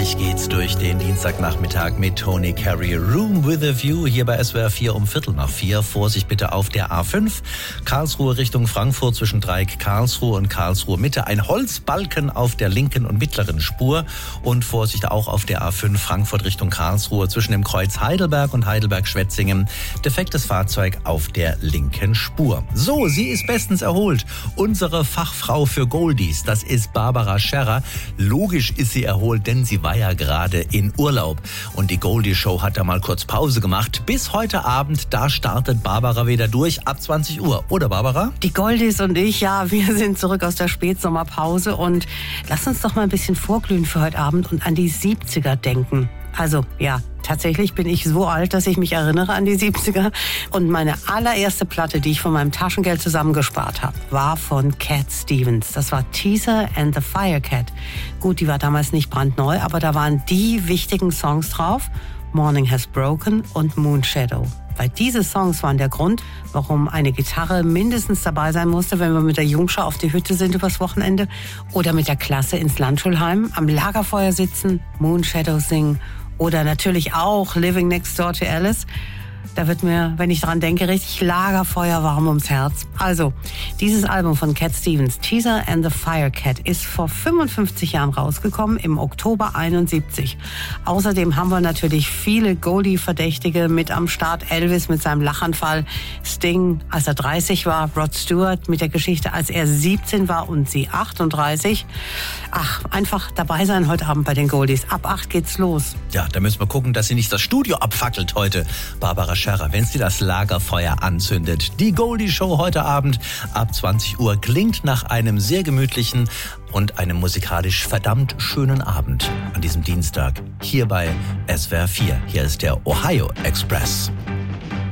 Gemütlich geht's durch den Dienstagnachmittag mit Tony Carey. Room with a View hier bei SWR 4 um 3:15. Vorsicht bitte auf der A5. Karlsruhe Richtung Frankfurt zwischen Dreieck Karlsruhe und Karlsruhe Mitte. Ein Holzbalken auf der linken und mittleren Spur. Und Vorsicht auch auf der A5 Frankfurt Richtung Karlsruhe zwischen dem Kreuz Heidelberg und Heidelberg-Schwetzingen. Defektes Fahrzeug auf der linken Spur. So, sie ist bestens erholt. Unsere Fachfrau für Goldies, das ist Barbara Scherrer. Logisch ist sie erholt, denn sie war ja gerade in Urlaub. Und die Goldie-Show hat da mal kurz Pause gemacht. Bis heute Abend, da startet Barbara wieder durch ab 20 Uhr. Oder Barbara? Die Goldies und ich, ja, wir sind zurück aus der Spätsommerpause. Und lass uns doch mal ein bisschen vorglühen für heute Abend und an die 70er denken. Also, ja, tatsächlich bin ich so alt, dass ich mich erinnere an die 70er. Und meine allererste Platte, die ich von meinem Taschengeld zusammengespart habe, war von Cat Stevens. Das war Teaser and the Firecat. Gut, die war damals nicht brandneu, aber da waren die wichtigen Songs drauf. Morning Has Broken und Moonshadow. Weil diese Songs waren der Grund, warum eine Gitarre mindestens dabei sein musste, wenn wir mit der Jungschar auf die Hütte sind übers Wochenende oder mit der Klasse ins Landschulheim, am Lagerfeuer sitzen, Moonshadow singen oder natürlich auch Living Next Door to Alice. Da wird mir, wenn ich dran denke, richtig Lagerfeuer warm ums Herz. Also, dieses Album von Cat Stevens, Teaser and the Firecat, ist vor 55 Jahren rausgekommen, im Oktober 71. Außerdem haben wir natürlich viele Goldie-Verdächtige mit am Start. Elvis mit seinem Lachanfall, Sting, als er 30 war, Rod Stewart mit der Geschichte, als er 17 war und sie 38. Ach, einfach dabei sein heute Abend bei den Goldies. Ab 8 geht's los. Ja, da müssen wir gucken, dass sie nicht das Studio abfackelt heute, Barbara Scherrer, wenn sie das Lagerfeuer anzündet. Die Goldie-Show heute Abend ab 20 Uhr klingt nach einem sehr gemütlichen und einem musikalisch verdammt schönen Abend an diesem Dienstag hier bei SWR 4. Hier ist der Ohio Express.